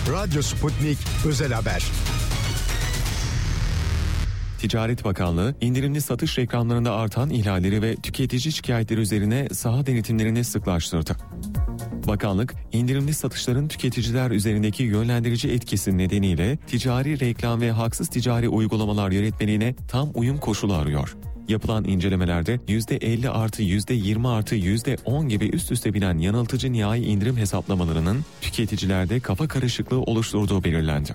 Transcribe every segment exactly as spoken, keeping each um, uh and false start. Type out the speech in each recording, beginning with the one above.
Radyo Sputnik Özel Haber. Ticaret Bakanlığı, indirimli satış reklamlarında artan ihlalleri ve tüketici şikayetleri üzerine saha denetimlerini sıklaştırdı. Bakanlık, indirimli satışların tüketiciler üzerindeki yönlendirici etkisi nedeniyle ticari reklam ve haksız ticari uygulamalar yönetmeliğine tam uyum koşulu arıyor. Yapılan incelemelerde yüzde elli artı yüzde yirmi artı yüzde on gibi üst üste binen yanıltıcı nihai indirim hesaplamalarının tüketicilerde kafa karışıklığı oluşturduğu belirlendi.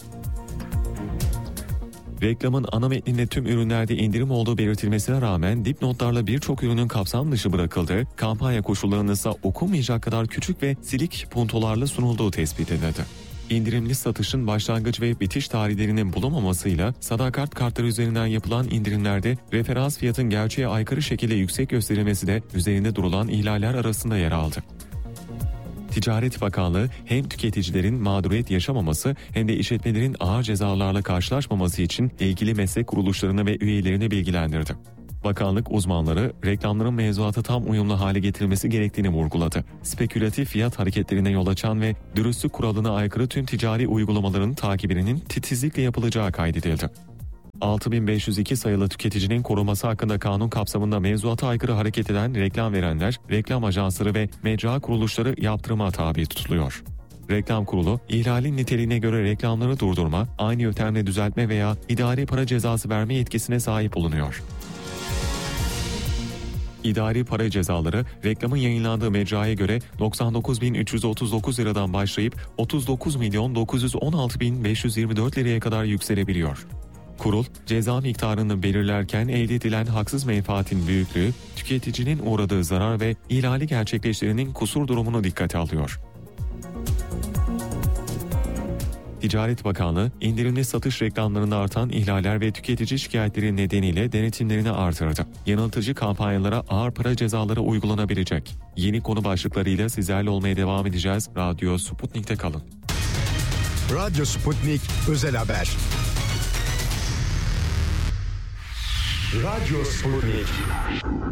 Reklamın ana metninde tüm ürünlerde indirim olduğu belirtilmesine rağmen dipnotlarla birçok ürünün kapsam dışı bırakıldığı, kampanya koşullarının ise okunmayacak kadar küçük ve silik puntolarla sunulduğu tespit edildi. İndirimli satışın başlangıç ve bitiş tarihlerinin bulunmamasıyla sadakat kartları üzerinden yapılan indirimlerde referans fiyatın gerçeğe aykırı şekilde yüksek gösterilmesi de üzerinde durulan ihlaller arasında yer aldı. Ticaret Bakanlığı hem tüketicilerin mağduriyet yaşamaması hem de işletmelerin ağır cezalarla karşılaşmaması için ilgili meslek kuruluşlarını ve üyelerini bilgilendirdi. Bakanlık uzmanları reklamların mevzuata tam uyumlu hale getirilmesi gerektiğini vurguladı. Spekülatif fiyat hareketlerine yol açan ve dürüstlük kuralına aykırı tüm ticari uygulamaların takibinin titizlikle yapılacağı kaydedildi. altı bin beş yüz iki sayılı tüketicinin koruması hakkında kanun kapsamında mevzuata aykırı hareket eden reklam verenler, reklam ajansları ve mecra kuruluşları yaptırıma tabi tutuluyor. Reklam kurulu, ihlalin niteliğine göre reklamları durdurma, aynı yöntemle düzeltme veya idari para cezası verme yetkisine sahip bulunuyor. İdari para cezaları reklamın yayınlandığı mecraya göre doksan dokuz bin üç yüz otuz dokuz liradan başlayıp otuz dokuz milyon dokuz yüz on altı bin beş yüz yirmi dört liraya kadar yükselebiliyor. Kurul, ceza miktarını belirlerken elde edilen haksız menfaatin büyüklüğü, tüketicinin uğradığı zarar ve ihlali gerçekleştirenin kusur durumunu dikkate alıyor. Ticaret Bakanlığı, indirimli satış reklamlarında artan ihlaller ve tüketici şikayetleri nedeniyle denetimlerini artırdı. Yanıltıcı kampanyalara ağır para cezaları uygulanabilecek. Yeni konu başlıklarıyla sizlerle olmaya devam edeceğiz. Radyo Sputnik'te kalın. Radyo Sputnik Özel Haber. Radyo Sputnik.